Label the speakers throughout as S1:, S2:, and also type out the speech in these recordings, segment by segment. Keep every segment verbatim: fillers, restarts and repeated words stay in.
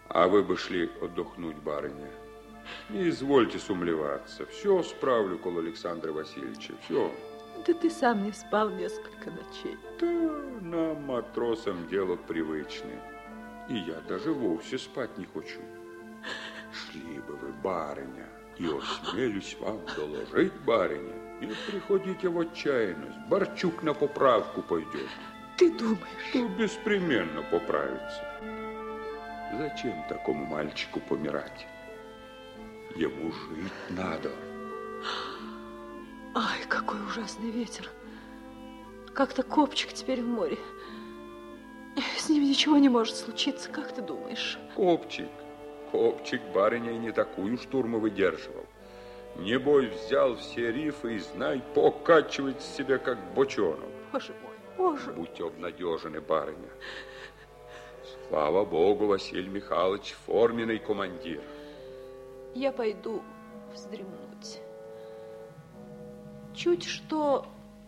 S1: А вы бы шли отдохнуть, барыня. Не извольте сумлеваться. Все справлю около Александра Васильевича. Все.
S2: Да ты сам не спал несколько ночей.
S1: Да, нам, матросам, дело привычное. И я даже вовсе спать не хочу. Шли бы вы, барыня, и осмелюсь вам доложить, барыня, не приходите в отчаянность. Борчук на поправку пойдет.
S2: Ты думаешь?
S1: Что беспременно поправится. Зачем такому мальчику помирать? Ему жить надо.
S2: Ай, какой ужасный ветер. Как-то копчик теперь в море. С ним ничего не может случиться, как ты думаешь?
S1: Копчик. Копчик, барыня, и не такую штурму выдерживал. Небось, взял все рифы и, знай, покачивает себя, как бочонок.
S2: Боже мой, боже.
S1: Будьте обнадежены, барыня. Слава Богу, Василий Михайлович, форменный командир.
S2: Я пойду вздремнуть. Чуть что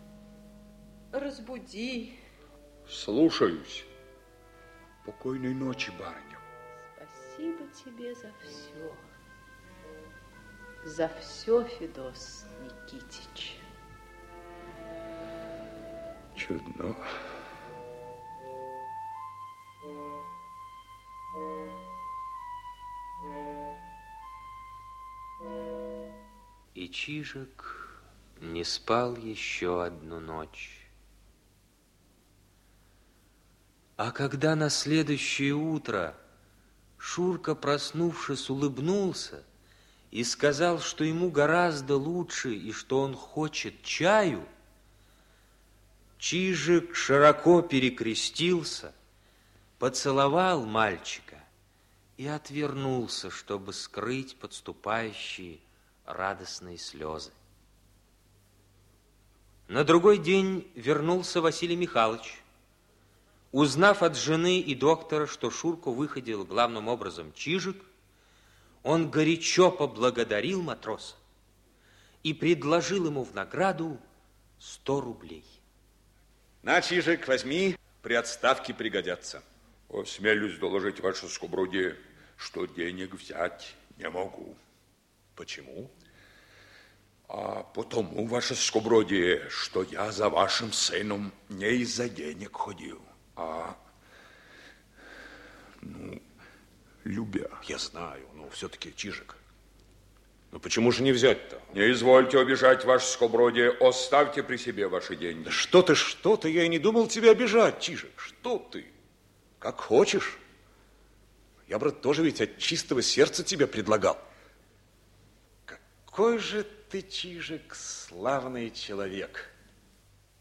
S2: разбуди.
S1: Слушаюсь. Покойной ночи, барыня.
S2: Спасибо тебе за все. За все, Федос Никитич.
S1: Чудно.
S3: И Чижик не спал еще одну ночь. А когда на следующее утро Шурка, проснувшись, улыбнулся и сказал, что ему гораздо лучше и что он хочет чаю, Чижик широко перекрестился, поцеловал мальчика и отвернулся, чтобы скрыть подступающие радостные слезы. На другой день вернулся Василий Михайлович. Узнав от жены и доктора, что Шурку выходил главным образом Чижик, он горячо поблагодарил матроса и предложил ему в награду сто рублей.
S4: На, Чижик, возьми, при отставке пригодятся.
S1: Осмелюсь доложить ваше скобродие, что денег взять не могу.
S4: Почему?
S1: А потому, ваше скобродие, что я за вашим сыном не из-за денег ходил, а, ну, любя.
S4: Я знаю, но все-таки, Чижик, ну почему же не взять-то?
S1: Не извольте обижать, ваше скобродие, оставьте при себе ваши деньги.
S4: Да что ты, что ты, я и не думал тебя обижать, Чижик, что ты? Как хочешь. Я, брат, тоже ведь от чистого сердца тебе предлагал. Какой же ты, Чижик, славный человек.